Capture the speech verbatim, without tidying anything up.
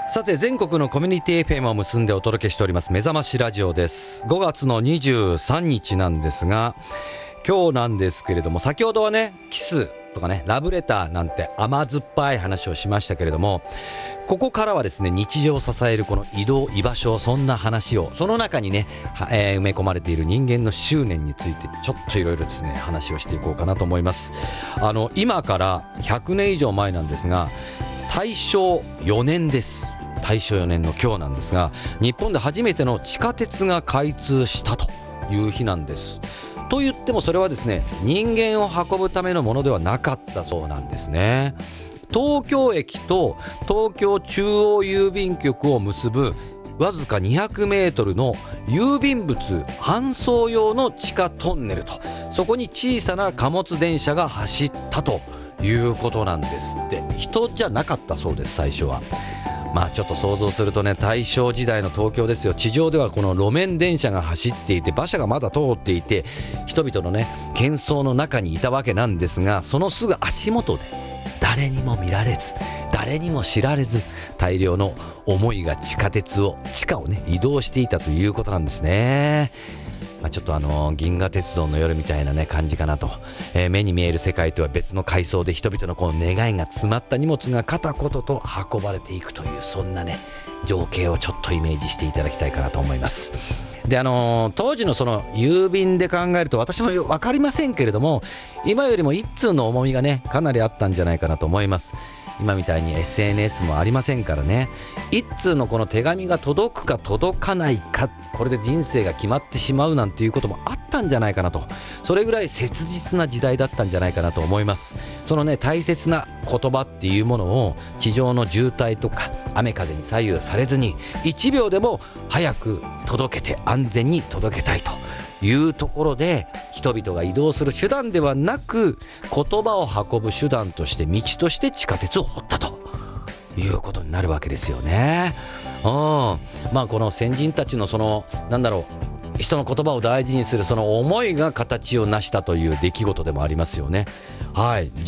さて、全国のコミュニティ エフエム を結んでお届けしております目覚ましラジオです。ごがつのにじゅうさんにちなんですが、今日なんですけれども、先ほどはねキスとかねラブレターなんて甘酸っぱい話をしましたけれども、ここからはですね日常を支えるこの移動居場所、そんな話をその中にね、えー、埋め込まれている人間の執念についてちょっといろいろですね話をしていこうかなと思います。あの今からひゃくねん以上前なんですが、大正よねんです。大正よねんの今日なんですが、日本で初めての地下鉄が開通したという日なんです。と言ってもそれはですね人間を運ぶためのものではなかったそうなんですね。東京駅と東京中央郵便局を結ぶわずかにひゃくメートルの郵便物搬送用の地下トンネルと、そこに小さな貨物電車が走ったということなんですって。人じゃなかったそうです、最初は。まあちょっと想像するとね、大正時代の東京ですよ。地上ではこの路面電車が走っていて、馬車がまだ通っていて、人々のね喧騒の中にいたわけなんですが、そのすぐ足元で誰にも見られず誰にも知られず、大量の思いが地下鉄を地下をね移動していたということなんですね。まあ、ちょっとあの銀河鉄道の夜みたいなね感じかなと、えー、目に見える世界とは別の階層で人々のこの願いが詰まった荷物が片言と運ばれていくという、そんなね情景をちょっとイメージしていただきたいかなと思います。であのー、当時のその郵便で考えると、私も分かりませんけれども、今よりも一通の重みがねかなりあったんじゃないかなと思います。今みたいに エスエヌエス もありませんからね、一通のこの手紙が届くか届かないか、これで人生が決まってしまうなんていうこともあったんじゃないかなと、それぐらい切実な時代だったんじゃないかなと思います。そのね大切な言葉っていうものを地上の渋滞とか雨風に左右されずにいちびょうでも早く届けて安全に届けたいというところで、人々が移動する手段ではなく言葉を運ぶ手段として、道として地下鉄を掘ったということになるわけですよね。うん、まあこの先人たちのそのなんだろう、人の言葉を大事にするその思いが形を成したという出来事でもありますよね。はい。